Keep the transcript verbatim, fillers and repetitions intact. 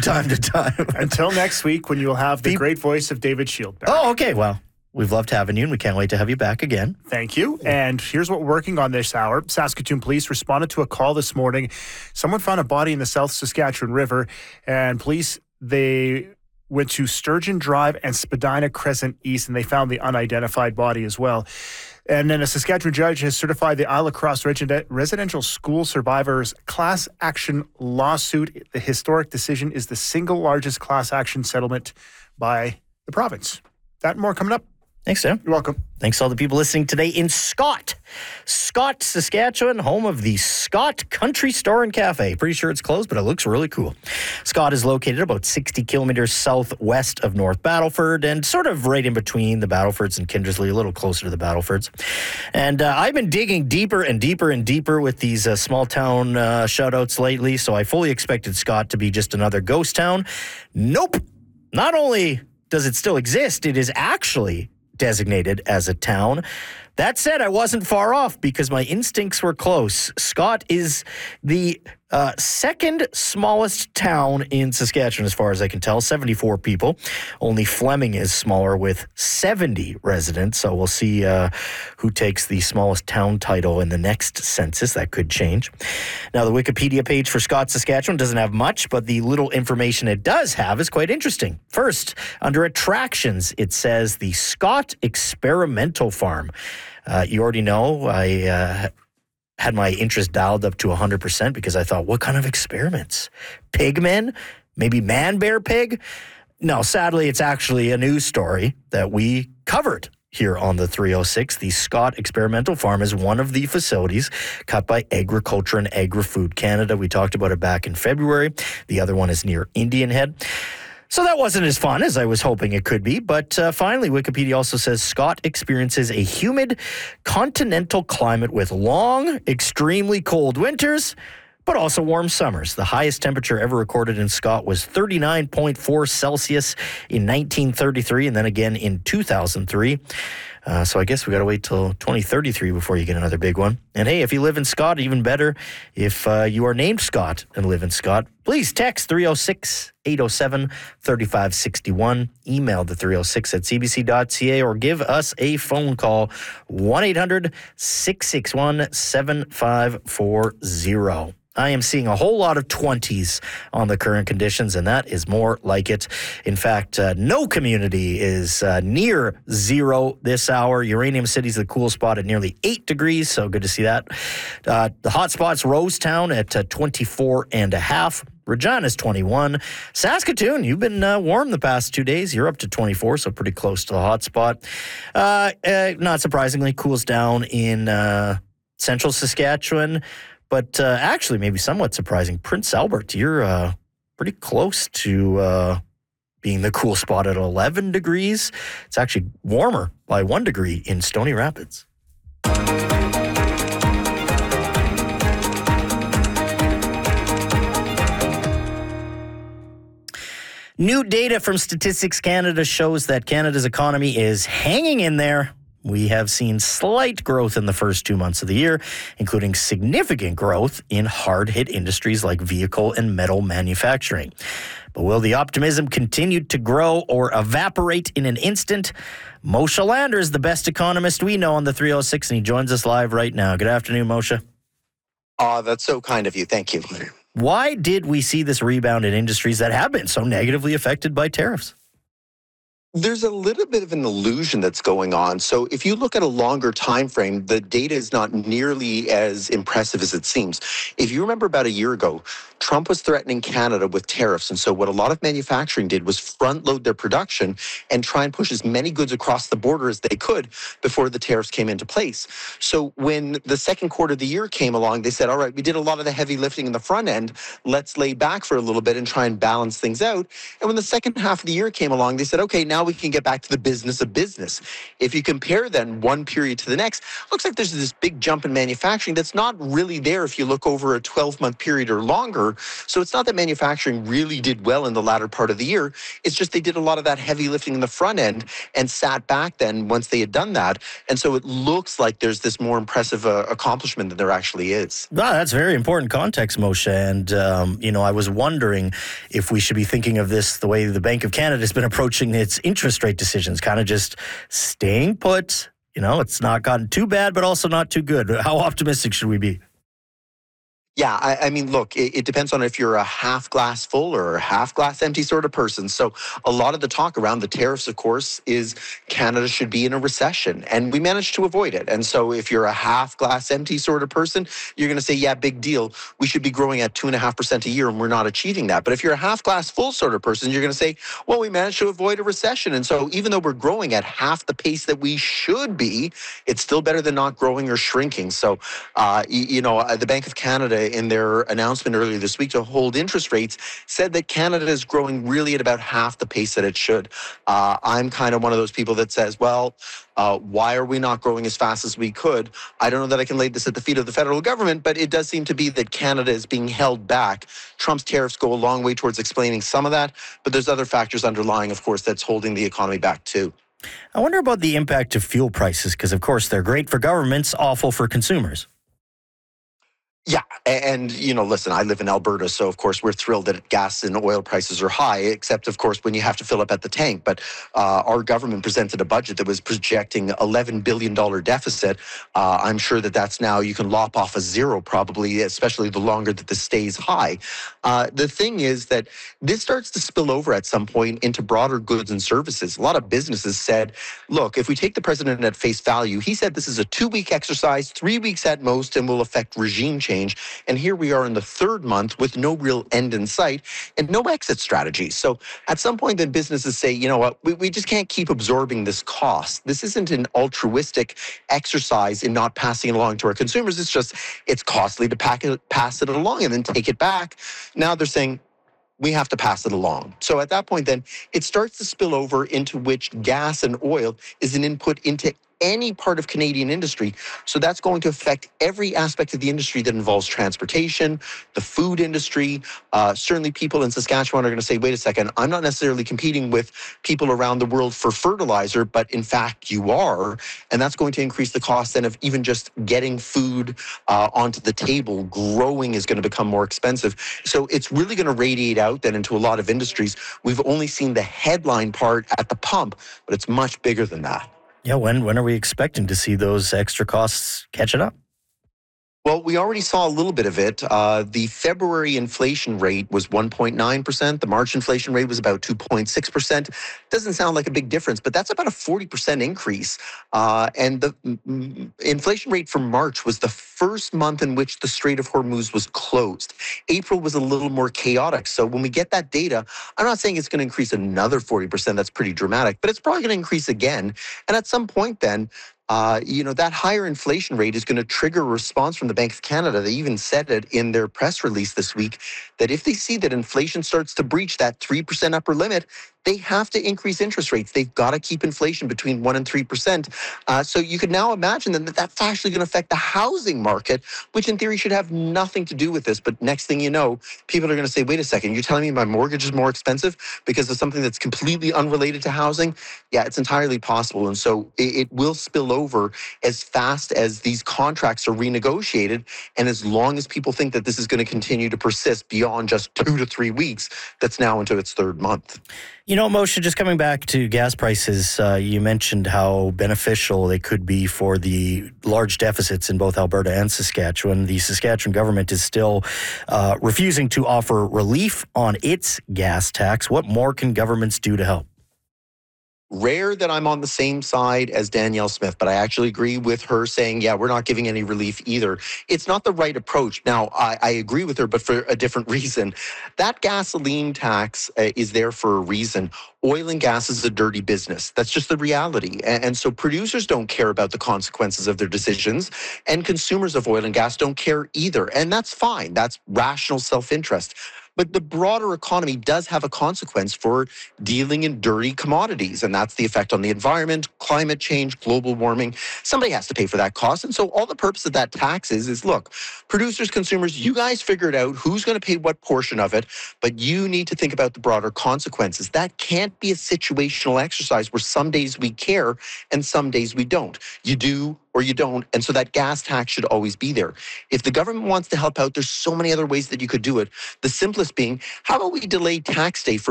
time to time. Until next week, when you will have the Be- great voice of David Shield back. Oh, okay. Well, we've loved having you, and we can't wait to have you back again. Thank you. And here's what we're working on this hour. Saskatoon Police responded to a call this morning. Someone found a body in the South Saskatchewan River, and police, they went to Sturgeon Drive and Spadina Crescent East, and they found the unidentified body as well. And then a Saskatchewan judge has certified the Isle of Cross residential school survivors class action lawsuit. The historic decision is the single largest class action settlement by the province. That and more coming up. Thanks, Sam. You're welcome. Thanks to all the people listening today in Scott. Scott, Saskatchewan, home of the Scott Country Store and Cafe. Pretty sure it's closed, but it looks really cool. Scott is located about sixty kilometers southwest of North Battleford and sort of right in between the Battlefords and Kindersley, a little closer to the Battlefords. And uh, I've been digging deeper and deeper and deeper with these uh, small town uh, shout-outs lately, so I fully expected Scott to be just another ghost town. Nope. Not only does it still exist, it is actually designated as a town. That said, I wasn't far off because my instincts were close. Scott is the uh, second smallest town in Saskatchewan, as far as I can tell, seventy-four people. Only Fleming is smaller with seventy residents, so we'll see uh, who takes the smallest town title in the next census. That could change. Now, the Wikipedia page for Scott, Saskatchewan doesn't have much, but the little information it does have is quite interesting. First, under attractions, it says the Scott Experimental Farm. Uh, you already know I uh, had my interest dialed up to one hundred percent because I thought, what kind of experiments? Pigmen? Maybe man-bear pig? No, sadly, it's actually a news story that we covered here on the three oh six. The Scott Experimental Farm is one of the facilities cut by Agriculture and Agri-Food Canada. We talked about it back in February. The other one is near Indian Head. So that wasn't as fun as I was hoping it could be, but uh, finally, Wikipedia also says Scott experiences a humid continental climate with long, extremely cold winters, but also warm summers. The highest temperature ever recorded in Scott was thirty-nine point four Celsius in nineteen thirty-three, and then again in two thousand three. Uh, so I guess we got to wait till twenty thirty-three before you get another big one. And hey, if you live in Scott, even better. If uh, you are named Scott and live in Scott, please text three oh six, eight oh seven, three five six one. Email the three oh six at c b c dot c a or give us a phone call, one eight hundred, six six one, seven five four zero. I am seeing a whole lot of twenties on the current conditions, and that is more like it. In fact, uh, no community is uh, near zero this hour. Uranium City is the cool spot at nearly eight degrees, so good to see that. Uh, the hot spot's Rosetown at uh, twenty-four and a half. Regina's twenty-one. Saskatoon, you've been uh, warm the past two days. You're up to twenty-four, so pretty close to the hot spot. Uh, uh, not surprisingly, cools down in uh, central Saskatchewan. But uh, actually, maybe somewhat surprising, Prince Albert, you're uh, pretty close to uh, being the cool spot at eleven degrees. It's actually warmer by one degree in Stony Rapids. New data from Statistics Canada shows that Canada's economy is hanging in there. We have seen slight growth in the first two months of the year, including significant growth in hard-hit industries like vehicle and metal manufacturing. But will the optimism continue to grow or evaporate in an instant? Moshe Lander is the best economist we know on the three oh six, and he joins us live right now. Good afternoon, Moshe. Ah, uh, that's so kind of you. Thank you. Why did we see this rebound in industries that have been so negatively affected by tariffs? There's a little bit of an illusion that's going on. So if you look at a longer time frame, the data is not nearly as impressive as it seems. If you remember about a year ago, Trump was threatening Canada with tariffs. And so what a lot of manufacturing did was front load their production and try and push as many goods across the border as they could before the tariffs came into place. So when the second quarter of the year came along, they said, all right, we did a lot of the heavy lifting in the front end. Let's lay back for a little bit and try and balance things out. And when the second half of the year came along, they said, okay, now now we can get back to the business of business. If you compare then one period to the next, looks like there's this big jump in manufacturing that's not really there if you look over a twelve-month period or longer. So it's not that manufacturing really did well in the latter part of the year. It's just they did a lot of that heavy lifting in the front end and sat back then once they had done that. And so it looks like there's this more impressive uh, accomplishment than there actually is. Ah, that's very important context, Moshe. And, um, you know, I was wondering if we should be thinking of this the way the Bank of Canada has been approaching its interest rate decisions, kind of just staying put. You know, it's not gotten too bad, but also not too good. How optimistic should we be? Yeah, I, I mean, look, it, it depends on if you're a half glass full or a half glass empty sort of person. So a lot of the talk around the tariffs, of course, is Canada should be in a recession, and we managed to avoid it. And so if you're a half glass empty sort of person, you're going to say, yeah, big deal. We should be growing at two and a half percent a year, and we're not achieving that. But if you're a half glass full sort of person, you're going to say, well, we managed to avoid a recession. And so even though we're growing at half the pace that we should be, it's still better than not growing or shrinking. So, uh, you, you know, the Bank of Canada, in their announcement earlier this week to hold interest rates, said that Canada is growing really at about half the pace that it should. Uh, I'm kind of one of those people that says, well, uh, why are we not growing as fast as we could? I don't know that I can lay this at the feet of the federal government, but it does seem to be that Canada is being held back. Trump's tariffs go a long way towards explaining some of that, but there's other factors underlying, of course, that's holding the economy back too. I wonder about the impact of fuel prices, because, of course, they're great for governments, awful for consumers. Yeah, and, you know, listen, I live in Alberta, so, of course, we're thrilled that gas and oil prices are high, except, of course, when you have to fill up at the tank. But uh, our government presented a budget that was projecting eleven billion dollars deficit. Uh, I'm sure that that's now, you can lop off a zero probably, especially the longer that this stays high. Uh, the thing is that this starts to spill over at some point into broader goods and services. A lot of businesses said, look, if we take the president at face value, he said this is a two-week exercise, three weeks at most, and will affect regime change. And here we are in the third month with no real end in sight and no exit strategy. So at some point, then businesses say, you know what, we, we just can't keep absorbing this cost. This isn't an altruistic exercise in not passing it along to our consumers. It's just, it's costly to pack it, pass it along and then take it back. Now they're saying, we have to pass it along. So at that point, then it starts to spill over into which gas and oil is an input into any part of Canadian industry. So that's going to affect every aspect of the industry that involves transportation, the food industry. Uh, certainly people in Saskatchewan are going to say, wait a second, I'm not necessarily competing with people around the world for fertilizer, but in fact you are. And that's going to increase the cost then of even just getting food uh, onto the table. Growing is going to become more expensive. So it's really going to radiate out then into a lot of industries. We've only seen the headline part at the pump, but it's much bigger than that. Yeah, when when are we expecting to see those extra costs catching up? Well, we already saw a little bit of it. Uh, the February inflation rate was one point nine percent. The March inflation rate was about two point six percent. Doesn't sound like a big difference, but that's about a forty percent increase. Uh, and the mm, inflation rate for March was the first month in which the Strait of Hormuz was closed. April was a little more chaotic. So when we get that data, I'm not saying it's going to increase another forty percent. That's pretty dramatic, but it's probably going to increase again. And at some point then, Uh, you know, that higher inflation rate is going to trigger a response from the Bank of Canada. They even said it in their press release this week that if they see that inflation starts to breach that three percent upper limit, they have to increase interest rates. They've got to keep inflation between one and three percent. Uh, so you could now imagine that that's actually going to affect the housing market, which in theory should have nothing to do with this. But next thing you know, people are going to say, wait a second, you're telling me my mortgage is more expensive because of something that's completely unrelated to housing? Yeah, it's entirely possible. And so it, it will spill over as fast as these contracts are renegotiated. And as long as people think that this is going to continue to persist beyond just two to three weeks, that's now into its third month. You know, Moshe, just coming back to gas prices, uh, you mentioned how beneficial they could be for the large deficits in both Alberta and Saskatchewan. The Saskatchewan government is still uh, refusing to offer relief on its gas tax. What more can governments do to help? Rare that I'm on the same side as Danielle Smith, but I actually agree with her saying, yeah, we're not giving any relief either. It's not the right approach. Now, I, I agree with her, but for a different reason. That gasoline tax uh, is there for a reason. Oil and gas is a dirty business. That's just the reality. And, and so producers don't care about the consequences of their decisions, and consumers of oil and gas don't care either. And that's fine. That's rational self-interest. But the broader economy does have a consequence for dealing in dirty commodities, and that's the effect on the environment, climate change, global warming. Somebody has to pay for that cost. And so all the purpose of that tax is, is look, producers, consumers, you guys figure it out who's going to pay what portion of it, but you need to think about the broader consequences. That can't be a situational exercise where some days we care and some days we don't. You do or you don't. And so that gas tax should always be there. If the government wants to help out, there's so many other ways that you could do it. The simplest being, how about we delay tax day for